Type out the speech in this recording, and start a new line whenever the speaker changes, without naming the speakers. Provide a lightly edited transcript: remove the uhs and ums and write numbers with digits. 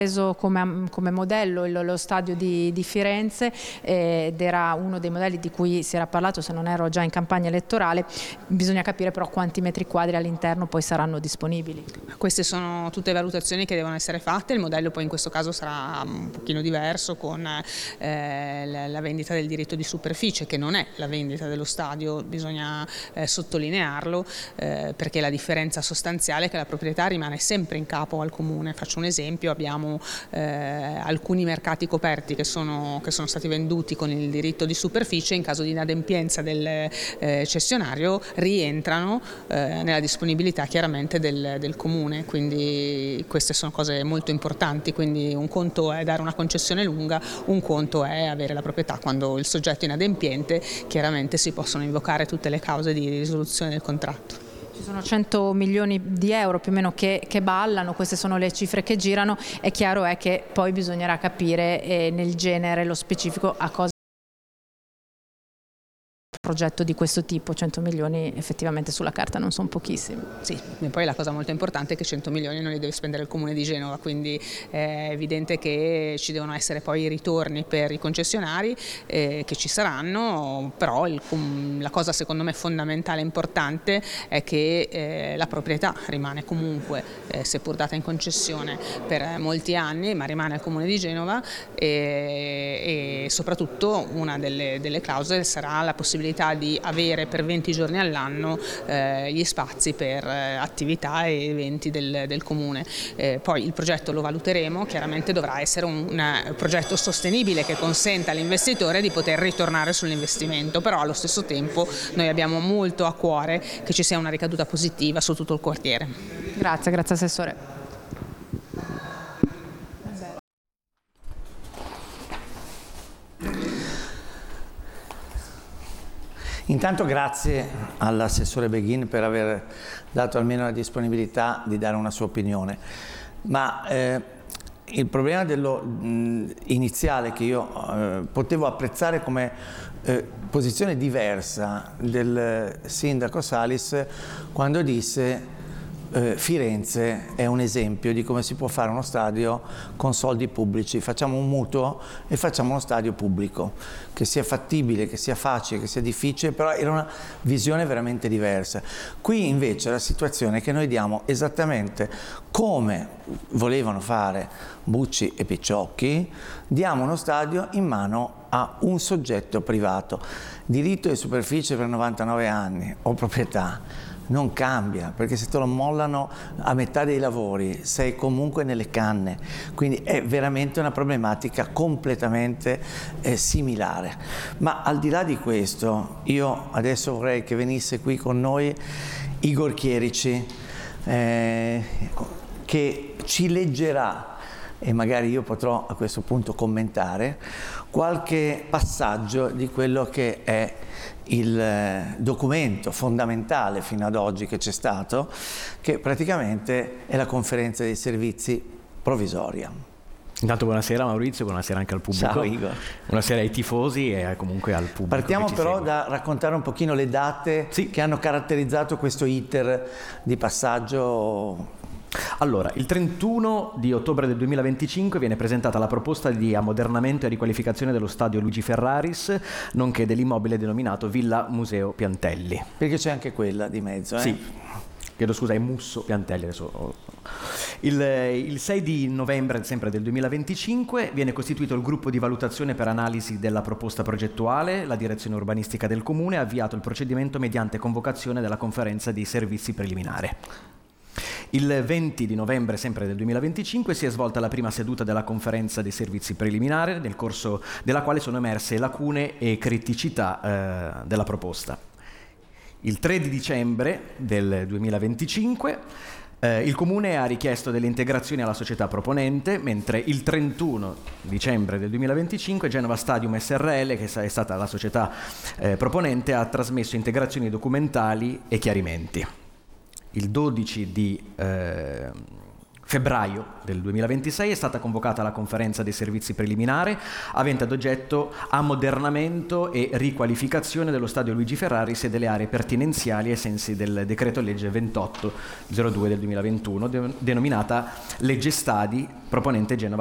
preso come modello lo stadio di Firenze ed era uno dei modelli di cui si era parlato, se non ero già in campagna elettorale. Bisogna capire però quanti metri quadri all'interno poi saranno disponibili.
Queste sono tutte valutazioni che devono essere fatte. Il modello poi in questo caso sarà un pochino diverso, con la vendita del diritto di superficie, che non è la vendita dello stadio, bisogna sottolinearlo, perché la differenza sostanziale è che la proprietà rimane sempre in capo al comune. Faccio un esempio: abbiamo alcuni mercati coperti che sono stati venduti con il diritto di superficie. In caso di inadempienza del cessionario rientrano nella disponibilità chiaramente del comune, quindi queste sono cose molto importanti. Quindi un conto è dare una concessione lunga, un conto è avere la proprietà. Quando il soggetto è inadempiente, chiaramente si possono invocare tutte le cause di risoluzione del contratto.
Ci sono 100 milioni di euro più o meno che ballano, queste sono le cifre che girano. È chiaro che poi bisognerà capire nel genere, lo specifico, a cosa un progetto di questo tipo. 100 milioni effettivamente sulla carta non sono pochissimi.
Sì, e poi la cosa molto importante è che 100 milioni non li deve spendere il comune di Genova, quindi è evidente che ci devono essere poi i ritorni per i concessionari che ci saranno, però la cosa secondo me fondamentale e importante è che la proprietà rimane comunque, seppur data in concessione per molti anni, ma rimane al comune di Genova, e soprattutto una delle clausole sarà la possibilità di avere per 20 giorni all'anno gli spazi per attività e eventi del comune. Poi il progetto lo valuteremo, chiaramente dovrà essere un progetto sostenibile che consenta all'investitore di poter ritornare sull'investimento, però allo stesso tempo noi abbiamo molto a cuore che ci sia una ricaduta positiva su tutto il quartiere.
Grazie Assessore.
Intanto grazie all'assessore Beghin per aver dato almeno la disponibilità di dare una sua opinione, ma il problema iniziale che io potevo apprezzare come posizione diversa del sindaco Salis quando disse Firenze è un esempio di come si può fare uno stadio con soldi pubblici. Facciamo un mutuo e facciamo uno stadio pubblico, che sia fattibile, che sia facile, che sia difficile, però era una visione veramente diversa. Qui invece la situazione è che noi diamo esattamente come volevano fare Bucci e Picciocchi, diamo uno stadio in mano a un soggetto privato. Diritto di superficie per 99 anni o proprietà non cambia, perché se te lo mollano a metà dei lavori sei comunque nelle canne, quindi è veramente una problematica completamente similare. Ma al di là di questo, io adesso vorrei che venisse qui con noi Igor Chierici, che ci leggerà, e magari io potrò a questo punto commentare qualche passaggio di quello che è il documento fondamentale fino ad oggi che c'è stato, che praticamente è la conferenza dei servizi provvisoria.
Intanto buonasera Maurizio, buonasera anche al pubblico.
Ciao Igor.
Buonasera ai tifosi e comunque al pubblico.
Partiamo però
segue.
da raccontare un pochino le date che hanno caratterizzato questo iter di passaggio.
Allora, il 31 di ottobre del 2025 viene presentata la proposta di ammodernamento e riqualificazione dello stadio Luigi Ferraris, nonché dell'immobile denominato Villa Museo Piantelli.
Perché c'è anche quella di mezzo,
Sì, chiedo scusa, è Musso Piantelli adesso. Il 6 di novembre sempre del 2025 viene costituito il gruppo di valutazione per analisi della proposta progettuale. La direzione urbanistica del comune ha avviato il procedimento mediante convocazione della conferenza di servizi preliminare. Il 20 di novembre sempre del 2025 si è svolta la prima seduta della conferenza dei servizi preliminari, nel corso della quale sono emerse lacune e criticità della proposta. Il 3 di dicembre del 2025 il Comune ha richiesto delle integrazioni alla società proponente, mentre il 31 dicembre del 2025 Genova Stadium SRL, che è stata la società proponente, ha trasmesso integrazioni documentali e chiarimenti. Il 12 di febbraio del 2026 è stata convocata la conferenza dei servizi preliminare avente ad oggetto ammodernamento e riqualificazione dello stadio Luigi Ferraris e delle aree pertinenziali ai sensi del decreto legge 2802 del 2021 denominata legge stadi, proponente Genova